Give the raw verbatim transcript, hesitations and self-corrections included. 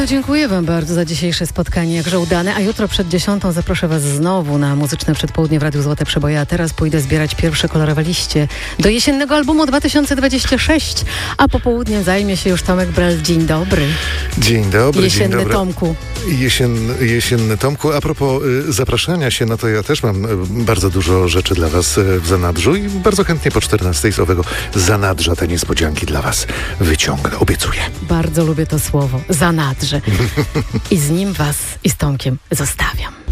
to dziękuję wam bardzo za dzisiejsze spotkanie, jakże udane. A jutro przed dziesiątą zaproszę was znowu na muzyczne przedpołudnie w Radiu Złote Przeboje. A teraz pójdę zbierać pierwsze kolorowe liście do jesiennego albumu dwa tysiące dwudziestego szóstego. A popołudniem zajmie się już Tomek Brel. Dzień dobry. Dzień dobry, Jesienny dzień dobry. Tomku. Jesienny, jesienny Tomku. A propos y, zapraszania się, no to ja też mam y, bardzo dużo rzeczy dla was y, w zanadrzu i bardzo chętnie po czternastej z owego zanadrza te niespodzianki dla was wyciągnę. Obiecuję. Bardzo lubię to słowo. Zanadrze. I z nim was i z Tomkiem zostawiam.